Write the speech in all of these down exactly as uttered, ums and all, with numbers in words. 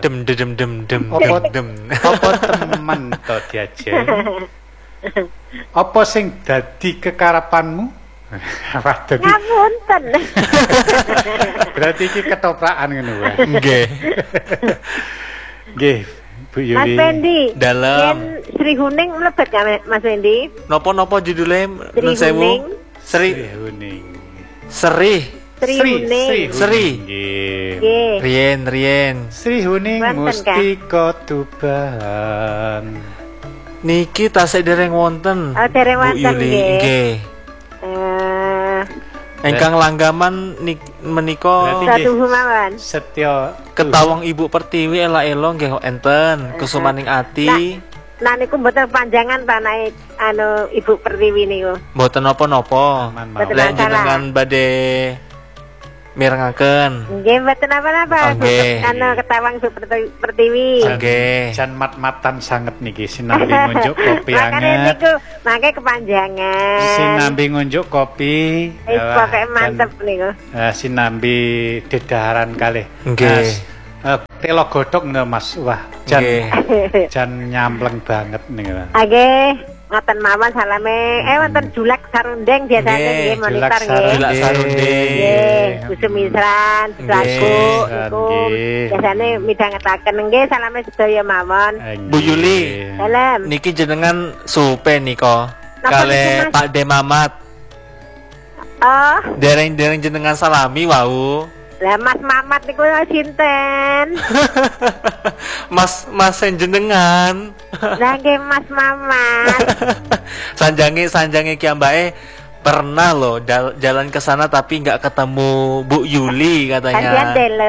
dem dem dem dem Apa dem. apa temen to diajeng? Apa sing dadi kekarepanmu? Wah, dadi. Ngapunten. Berarti iki ketoprakan ngono wae. Nggih. Nggih, Bu Yuli. Mas Fendi. Dalam. Yen Sri Huning mlebet ya Mas Fendi? Napa-napa judule Sri nun sewu? Huning. Sri Huning. Seri. Sri Huning. Sri. Nggih. Nggih. Rien, rien. Sri Huning Wonten, mustika tuban. Niki tasih dereng wonten. Oh, dereng Bu wonten, Yuli. nggih. Nggih. Eh, Engkang langgaman nik menika Berarti satu mawon. Setya ketawang Ibu Pertiwi ela-elo nggih enten kusumaning ati. Nah niku mboten panjangan tanah anu Ibu Pertiwi niku. Mboten napa-napa. Aman, Lah mawon. jenengan badhe mirengaken. Nggih mboten apa-apa. Nggih. Anu ketawang Ibu Perti- Pertiwi. Nggih. jan mat-matan sanget niki sinambi ngunjuk kopi Makane anget. niku mangke kepanjangan. Sinambi ngunjuk kopi. Wis Wah, pokoke mantep jan, niku. eh, sinambi dedaharan kalih. Nggih. Eh, telo godhog no Mas. Wah, jan Nggih. jan nyampleng banget niku. Nggih. Ngoten mawon salame. Eh wonten julek sarundeng biasane Nggih, nggih monitor julek nggih. Julak sarundeng. Nggih, kusumisran, lagu Nggih, niku nggih. biasane midhangetaken nggih salame sedaya mawon. Bu Yuli. Salam. Niki jenengan supe nika. Napa Kale niku, Mas? Pak De Mamat. Oh, Dereng-dereng jenengan salami wau. lah Mas Mamat niku sinten? Mas Mas jenengan. Lah nggih Mas Mamat. sanjange sanjange ki ambake pernah loh dal- jalan ke sana tapi nggak ketemu Bu Yuli Kasihan katanya. deh lo.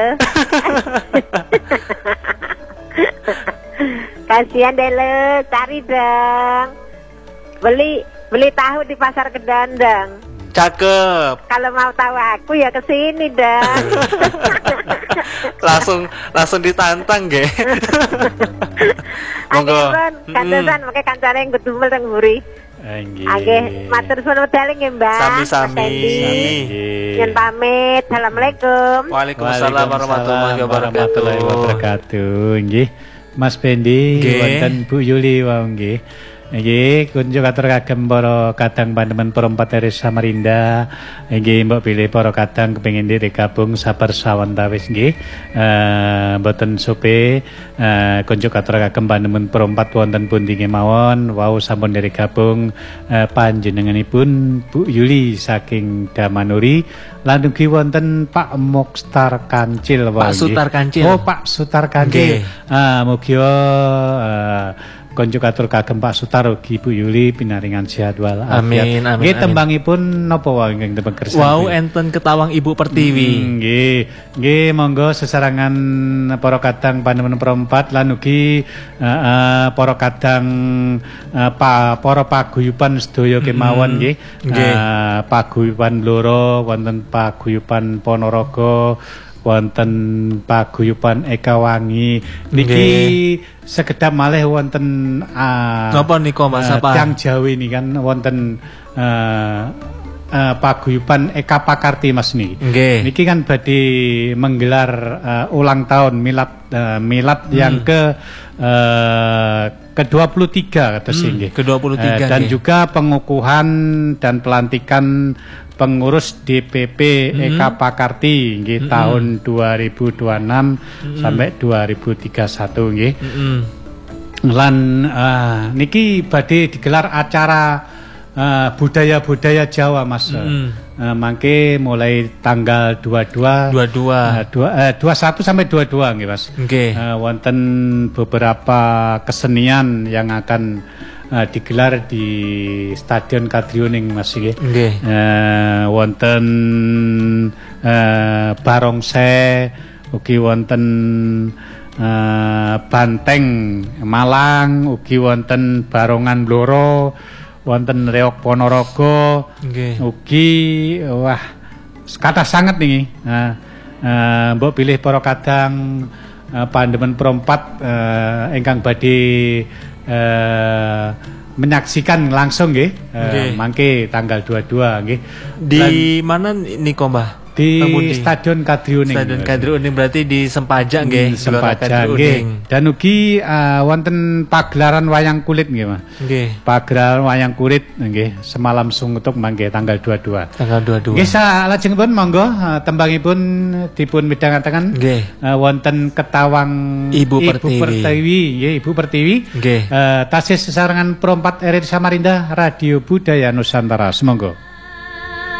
Kasihan deh lo, cari dong. Beli beli tahu di pasar Kedandang. Cakep. Kalau mau tahu aku ya ke sini dong. langsung langsung ditantang nggih. Monggo. Monggo. Kantesan pakai kancane yang gedumel teng mburi. Nggih. Nggih, matur suwun wedal nggih, Mbak. Sami-sami. Mas Fendi. Nggih. Yen pamit. Assalamualaikum. Waalaikumsalam warahmatullahi warahmatullahi wabarakatuh. wabarakatuh. Nggih. Mas Fendi Nggih. wonten Bu Yuli wau nggih. Nggih, kunjuk atur kagem para kadang pandemen perempat dari Samarinda. Nggih, mbok pilih para kadang kepengin diri gabung sabar sawentawis nggih. Eh mboten supe eh kunjuk atur kagem pandemen perempat wonten pundi kemawon wau sampun dari gabung eh, panjenenganipun Bu Yuli saking Damanuri lan ugi wonten Pak Mokhtar Kancil wau Pak nggih. Sutar Kancil. Oh, Pak Sutar Kancil. Nggih. Ah, mugi uh, konjuk atur kagem Pak Sutar ugi Bu Yuli pinaringan sehat wal afiat. Amin, amin, Nggih amin. tembangipun napa wae ingkang tembang kersa? Wow, enten ketawang Ibu Pertiwi. Hmm, nggih. Nggih, monggo sesarangan para kadang pandemen perempat lan ugi uh, uh, para kadang uh, pa, para paguyuban sedaya kemawon nggih. Nggih. Uh, paguyuban loro wonten paguyuban Ponorogo, wonten paguyuban Ekawangi niki sekedap malih wonten uh, Napa nika Mas uh, apa? Tiang Jawi ini kan wonten uh, uh, paguyuban Eka Pakarti Mas niki. Nggih. Niki kan badhe menggelar uh, ulang tahun milad uh, milad yang ke uh, ke dua puluh tiga kata Hmm, nggih. ke dua puluh tiga Uh, dan nggih. juga pengukuhan dan pelantikan pengurus D P P Eka Pakarti nggih tahun dua ribu dua puluh enam sampai dua ribu tiga puluh satu nggih. Mm-mm. Lan uh, niki badhe digelar acara uh, budaya-budaya Jawa Mas. Mm. Uh, mangke mulai tanggal dua puluh dua dua puluh dua. uh, dua, uh, dua puluh satu sampai dua puluh dua nggih Mas. Nggih. Uh, wonten beberapa kesenian yang akan uh, digelar di Stadion Kadrioning Mas nggih. Nggih. Uh, wonten uh, barongsai ugi wonten uh, banteng Malang ugi wonten barongan Bloro wonten Reok Ponorogo Nggih. ugi wah kathah sanget niki. Nah, uh, mbok pilih para kadang uh, pandemen perempat uh, ingkang badhe uh, menyaksikan langsung nggih. Uh, Nggih. mangke tanggal dua puluh dua nggih. Di mana nika Mbah? di Kemudian. Stadion Kadri Uning. Stadion Kadri Uning berarti di Sempajak nggih, Hmm, Gelora Sempajak Kadri nggih. Uning. Dan ugi uh, wonten pagelaran wayang kulit nggih, Mas. Nggih. Pagelaran wayang kulit nggih semalam sungutuk mangke tanggal dua puluh dua. Tanggal dua puluh dua. Nggih salajengipun monggo uh, tembangipun dipun midhangetaken Nggih. uh, wonten Ketawang Ibu Pertiwi. Pertiwi, nggih Ibu Pertiwi. Nggih. Uh, tasih sesarengan Pro empat R R I Samarinda Radio Budaya Nusantara. Semonggo.